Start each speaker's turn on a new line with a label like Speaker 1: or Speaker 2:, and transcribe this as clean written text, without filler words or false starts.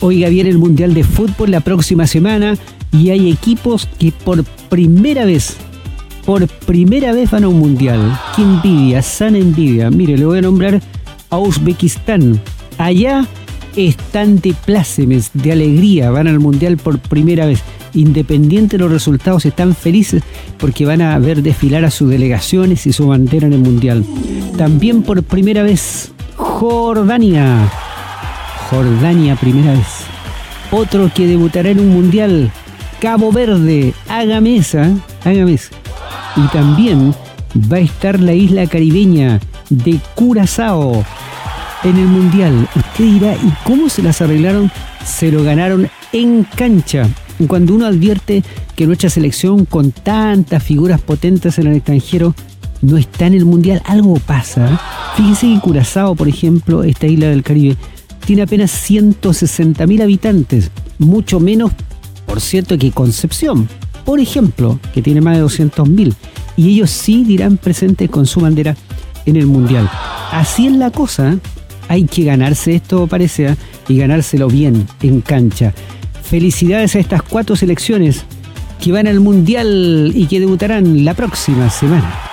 Speaker 1: Oiga bien, el Mundial de Fútbol la próxima semana y hay equipos que por primera vez van a un Mundial. ¡Qué envidia! ¡Sana envidia! Mire, le voy a nombrar a Uzbekistán. Allá están de plácemes, de alegría, van al Mundial por primera vez. Independiente de los resultados, están felices porque van a ver desfilar a sus delegaciones y su bandera en el Mundial. También por primera vez, Jordania, primera vez. Otro que debutará en un Mundial, Cabo Verde, hágame esa. Y también va a estar la isla caribeña de Curazao en el Mundial. Usted dirá, ¿y cómo se las arreglaron? Se lo ganaron en cancha. Cuando uno advierte que nuestra selección, con tantas figuras potentes en el extranjero, no está en el Mundial, algo pasa. Fíjese que Curazao, por ejemplo, esta isla del Caribe, tiene apenas 160.000 habitantes, mucho menos, por cierto, que Concepción, por ejemplo, que tiene más de 200.000, y ellos sí dirán presentes con su bandera en el Mundial. Así es la cosa, hay que ganarse esto, parece, y ganárselo bien, en cancha. Felicidades a estas 4 selecciones que van al Mundial y que debutarán la próxima semana.